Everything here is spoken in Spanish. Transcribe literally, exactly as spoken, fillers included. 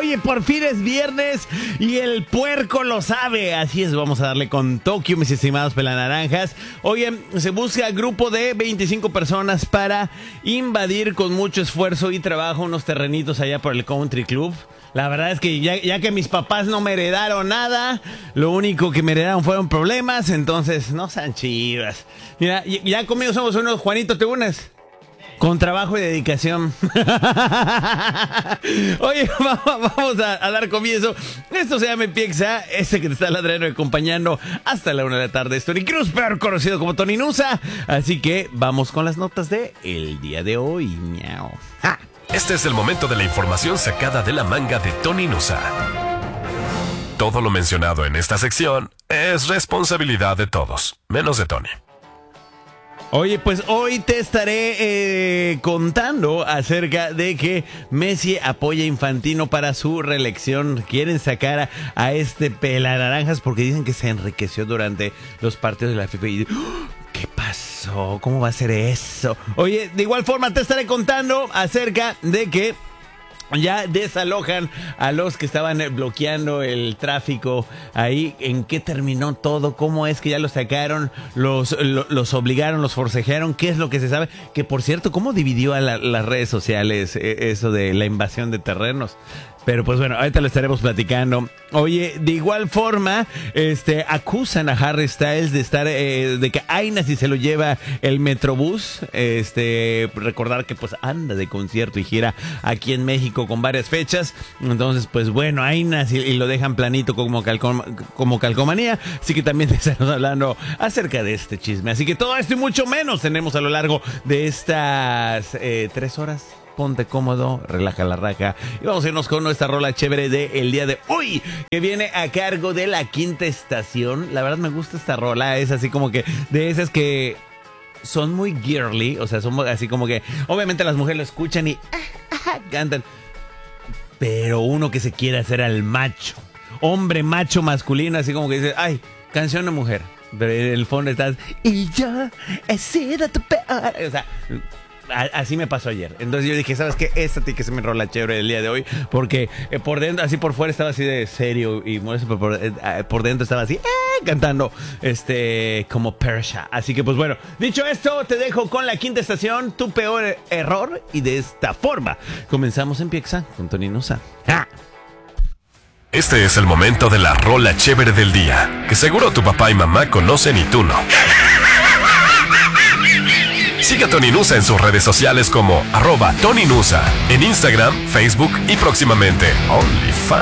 Oye, por fin es viernes y el puerco lo sabe. Así es, vamos a darle con Tokio, mis estimados pelanaranjas. Oye, se busca grupo de veinticinco personas para invadir con mucho esfuerzo y trabajo unos terrenitos allá por el Country Club. La verdad es que ya, ya que mis papás no me heredaron nada, lo único que me heredaron fueron problemas, entonces no sean chivas. Mira, ya conmigo somos unos. Juanito, ¿te unes? Con trabajo y dedicación. Oye, vamos a, a dar comienzo. Esto se llama Piexa, ese que te está ladrando y acompañando hasta la una de la tarde. Es Tony Cruz, peor conocido como Tony Nusa. Así que vamos con las notas de el día de hoy. Miau. ¡Ja! Este es el momento de la información sacada de la manga de Tony Nusa. Todo lo mencionado en esta sección es responsabilidad de todos, menos de Tony. Oye, pues hoy te estaré eh, contando acerca de que Messi apoya a Infantino para su reelección. Quieren sacar a, a este pelanaranjas porque dicen que se enriqueció durante los partidos de la FIFA. Y, ¡oh! ¿Qué pasó? ¿Cómo va a ser eso? Oye, de igual forma te estaré contando acerca de que ya desalojan a los que estaban bloqueando el tráfico ahí. ¿En qué terminó todo? ¿Cómo es que ya los sacaron? ¿Los, los, los obligaron? ¿Los forcejearon? ¿Qué es lo que se sabe? Que por cierto, ¿cómo dividió a la, las redes sociales eso de la invasión de terrenos? Pero pues bueno, ahorita lo estaremos platicando. Oye, de igual forma, este, acusan a Harry Styles de estar, eh, de que Aina si se lo lleva el Metrobús. Este, recordar que pues anda de concierto y gira aquí en México con varias fechas. Entonces, pues bueno, Aina si, y lo dejan planito como, calcom, como calcomanía. Así que también estamos hablando acerca de este chisme. Así que todo esto y mucho menos tenemos a lo largo de estas eh, tres horas. Ponte cómodo, relaja la raja y vamos a irnos con nuestra rola chévere del día de hoy, que viene a cargo de La Quinta Estación. La verdad me gusta esta rola, es así como que de esas que son muy girly, o sea, son así como que obviamente las mujeres lo escuchan y ah, ah, cantan, pero uno que se quiere hacer al macho, hombre macho masculino, así como que dice, ay, canción de mujer, pero en el fondo estás, y yo he sido tu peor, o sea... Así me pasó ayer. Entonces yo dije, ¿sabes qué? Esta tiene que ser mi rola chévere del día de hoy. Porque eh, por dentro, así por fuera estaba así de serio y molesto, pero por, eh, por dentro estaba así, eh, cantando este como Persha. Así que pues bueno, dicho esto, te dejo con La Quinta Estación, tu peor error. Y de esta forma comenzamos en Piexa con Tony Nusa. ¡Ja! Este es el momento de la rola chévere del día, que seguro tu papá y mamá conocen y tú no. Sigue a Tony Nusa en sus redes sociales como arroba Tony Nusa, en Instagram, Facebook y próximamente OnlyFans.